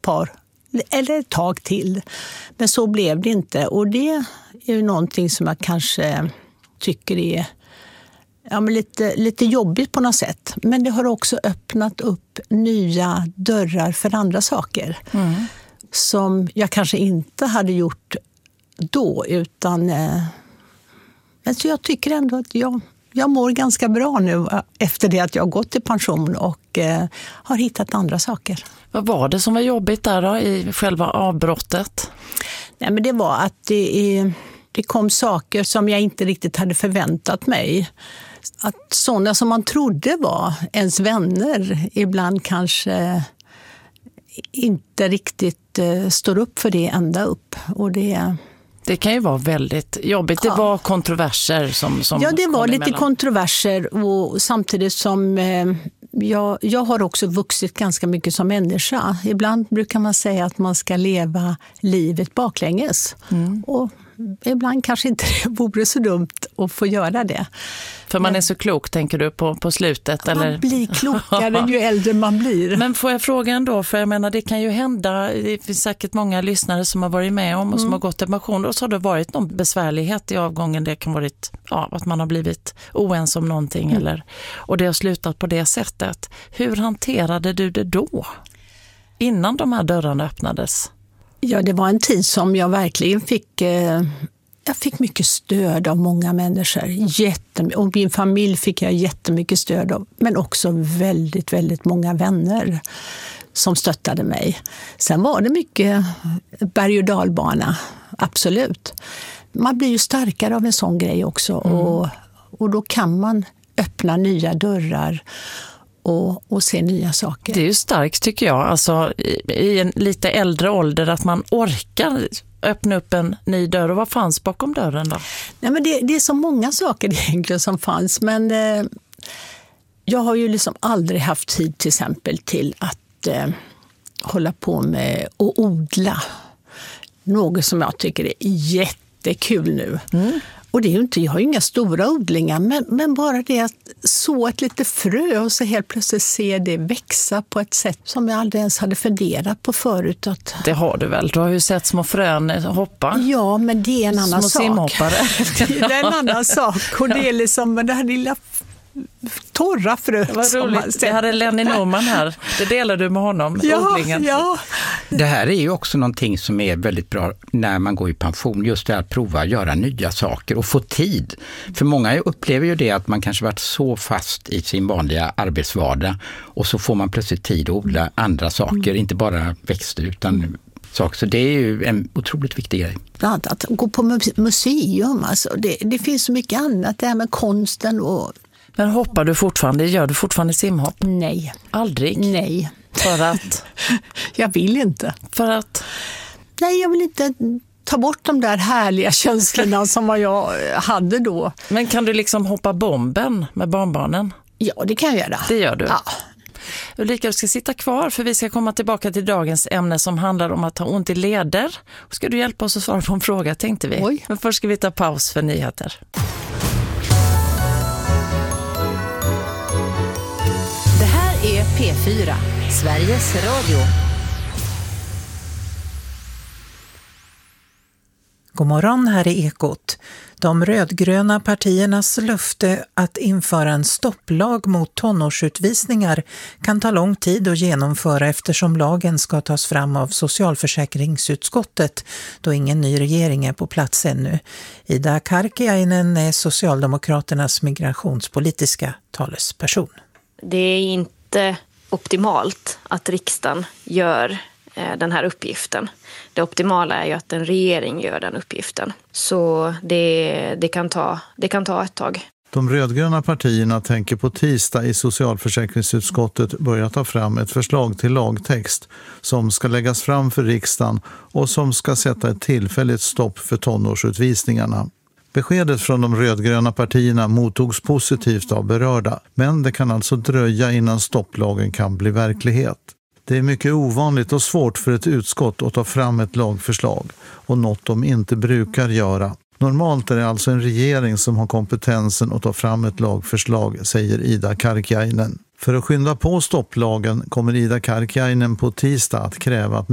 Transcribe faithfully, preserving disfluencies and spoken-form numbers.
par eller ett tag till. Men så blev det inte. Och det är ju någonting som jag kanske tycker är ja, men lite, lite jobbigt på något sätt. Men det har också öppnat upp nya dörrar för andra saker. Mm. Som jag kanske inte hade gjort då. Utan eh, alltså jag tycker ändå att jag, jag mår ganska bra nu efter det att jag har gått i pension och eh, har hittat andra saker. Vad var det som var jobbigt där då i själva avbrottet? Nej, men det var att det, det kom saker som jag inte riktigt hade förväntat mig. Att sådana som man trodde var ens vänner ibland kanske inte riktigt eh, står upp för det ända upp. Och det, det kan ju vara väldigt jobbigt. Det ja. var kontroverser som, som Ja, det var lite emellan. kontroverser och samtidigt som eh, jag, jag har också vuxit ganska mycket som människa. Ibland brukar man säga att man ska leva livet baklänges. Mm. Och ibland kanske inte det vore så dumt att få göra det. För man är så klok, tänker du, på, på slutet? Man eller? blir klokare ju äldre man blir. Men får jag fråga ändå, för jag menar det kan ju hända, det finns säkert många lyssnare som har varit med om och som mm. har gått i pension och så har det varit någon besvärlighet i avgången. Det kan vara ja, att man har blivit oense om någonting mm. eller, och det har slutat på det sättet. Hur hanterade du det då? Innan de här dörrarna öppnades? Ja, det var en tid som jag verkligen fick... Eh, jag fick mycket stöd av många människor. Jättemycket. Och min familj fick jag jättemycket stöd av. Men också väldigt, väldigt många vänner som stöttade mig. Sen var det mycket berg- och dalbana. Absolut. Man blir ju starkare av en sån grej också. Mm. Och, och då kan man öppna nya dörrar och, och se nya saker. Det är ju starkt tycker jag. Alltså, i, i en lite äldre ålder att man orkar öppna upp en ny dörr. Och vad fanns bakom dörren då? Nej, men det, det är så många saker egentligen som fanns. Men eh, jag har ju liksom aldrig haft tid till exempel till att eh, hålla på med att odla. Något som jag tycker är jättekul nu. Mm. Och det är ju inte, jag har ju inga stora odlingar, men, men bara det att så ett litet frö och så helt plötsligt se det växa på ett sätt som jag aldrig ens hade funderat på förut. Att... Det har du väl? Du har ju sett små frön hoppa. Ja, men det är en annan små sak. Simhoppare. Det är en annan sak. Och det är liksom det här lilla torra fröet. Vad roligt. Det hade Lenny Norman här. Det delar du med honom, ja, odlingen. Ja. Det här är ju också någonting som är väldigt bra när man går i pension. Just det att prova att göra nya saker och få tid. För många upplever ju det att man kanske varit så fast i sin vanliga arbetsvardag och så får man plötsligt tid att odla andra saker. Mm. Inte bara växter utan saker. Så det är ju en otroligt viktig grej. Att, att gå på museum. Alltså. Det, det finns så mycket annat. Det här med konsten och... Men hoppar du fortfarande? Gör du fortfarande simhopp? Nej. Aldrig? Nej. För att? Jag vill inte. För att? Nej, jag vill inte ta bort de där härliga känslorna som jag hade då. Men kan du liksom hoppa bomben med barnbarnen? Ja, det kan jag göra. Det gör du? Ja. Ulrika, du ska sitta kvar för vi ska komma tillbaka till dagens ämne som handlar om att ha ont i leder. Ska du hjälpa oss att svara på en fråga, tänkte vi. Oj. Men först ska vi ta paus för nyheter. Det här är P fyra, Sveriges Radio. God morgon, här är Ekot. De rödgröna partiernas löfte att införa en stopplag mot tonårsutvisningar kan ta lång tid att genomföra eftersom lagen ska tas fram av socialförsäkringsutskottet då ingen ny regering är på plats ännu. Ida Karkiainen är Socialdemokraternas migrationspolitiska talesperson. Det är inte optimalt att riksdagen gör den här uppgiften. Det optimala är ju att en regering gör den uppgiften. Så det, det, kan ta, det kan ta ett tag. De rödgröna partierna tänker på tisdag i socialförsäkringsutskottet börja ta fram ett förslag till lagtext som ska läggas fram för riksdagen och som ska sätta ett tillfälligt stopp för tonårsutvisningarna. Beskedet från de rödgröna partierna mottogs positivt av berörda, men det kan alltså dröja innan stopplagen kan bli verklighet. Det är mycket ovanligt och svårt för ett utskott att ta fram ett lagförslag och något de inte brukar göra. Normalt är det alltså en regering som har kompetensen att ta fram ett lagförslag, säger Ida Karkiainen. För att skynda på stopplagen kommer Ida Karkiainen på tisdag att kräva att